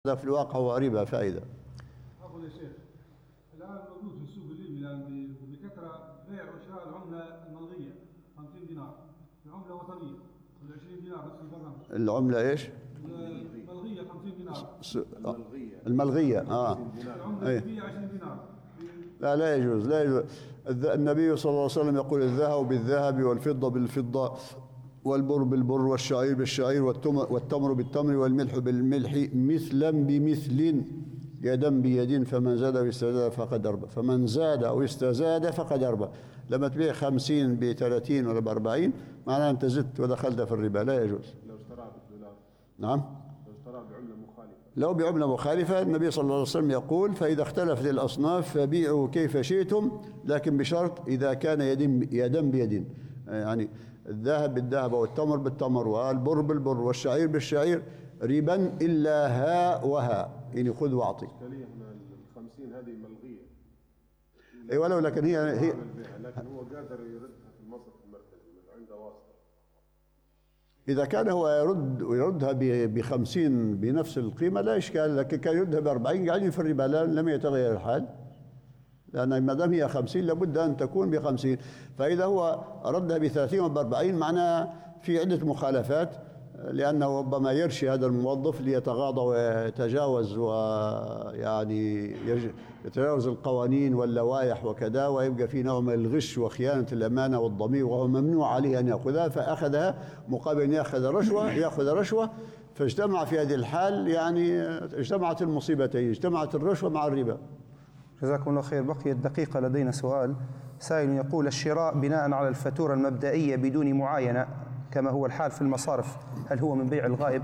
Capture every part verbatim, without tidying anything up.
هذا في الواقع هو ربا فائدة. أقول يا شيخ الآن موجود في السوق الليبي الآن بكثرة بيع وشراء العملة الملغية خمسين دينار، العملة وطنية ولا عشرين دينار نفس البرنامج. العملة إيش؟ الملغية خمسين دينار. الملغية. الملغية آه. العملة الليبية عشرين دينار. لا لا يجوز لا يجوز. النبي صلى الله عليه وسلم يقول الذهب بالذهب والفضة بالفضة والبر بالبر والشعير بالشعير والتمر بالتمر والملح بالملح مثلا بمثل يدا بيد فمن زاد أو استزاد فقد أربى فمن زاد أو استزاد فقد أربى. لما تبيع خمسين بثلاثين ولا بأربعين معناه أنت زدت ودخلت في الربا، لا يجوز. لو اشترى بالدولار. نعم. لو اشترى بعملة مخالفة. لو بعملة مخالفة النبي صلى الله عليه وسلم يقول فإذا اختلفت الأصناف فبيعوا كيف شئتم لكن بشرط إذا كان يد يدا بيد، يعني الذهب بالذهب والتمر بالتمر والبر بالبر والشعير بالشعير ربا إلا ها وها، يعني خذ واعطي. الإشكالية هنا الخمسين هذه ملغية. أي ولو لكن هي هي لكن هو قادر يردها في المصرف المركزي عنده واسطة. إذا كان هو يرد ويردها بخمسين بنفس القيمة لا إشكال، لكن كان يردها بأربعين قاعدين في الربا لم يتغير الحال، لأن ما دام هي خمسين لابد أن تكون بخمسين. فإذا هو ردها بثلاثين وبأربعين معناه في عدة مخالفات، لأنه ربما يرشي هذا الموظف ليتغاضى ويتجاوز ويعني يتجاوز القوانين واللوائح وكذا، ويبقى في نوع من الغش وخيانة الأمانة والضمير وهو ممنوع عليه أن يأخذها، فأخذها مقابل أن يأخذ رشوة يأخذ رشوة فاجتمع في هذه الحال، يعني اجتمعت المصيبتين، اجتمعت الرشوة مع الربا. جزاكم الله خير. بقي الدقيقة لدينا سؤال. سائل يقول الشراء بناء على الفاتورة المبدئية بدون معاينة كما هو الحال في المصارف هل هو من بيع الغائب؟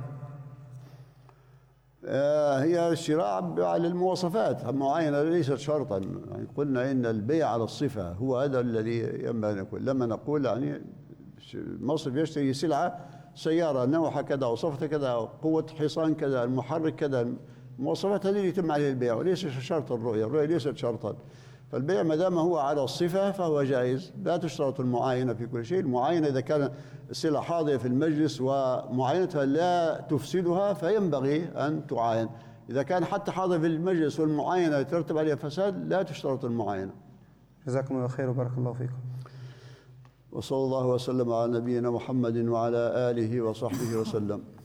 آه هي الشراء على المواصفات، المعاينة ليست شرطا، يعني قلنا إن البيع على الصفة هو هذا الذي ينبغي أن نقول. لما نقول يعني المصرف يشتري سلعة سيارة نوعها كذا وصفتها كذا قوة حصان كذا المحرك كذا، المواصفات هذه يتم عليها البيع وليس شرط الرؤية، الرؤية ليست شرطا. فالبيع ما دام هو على الصفة فهو جائز، لا تشترط المعاينة في كل شيء. المعاينة إذا كان السلعة حاضرة في المجلس ومعاينتها لا تفسدها فينبغي أن تعاين. إذا كان حتى حاضر في المجلس والمعاينة يترتب عليها فساد لا تشترط المعاينة. جزاكم الله خير وبارك الله فيكم. وصلى الله وسلم على نبينا محمد وعلى آله وصحبه وسلم.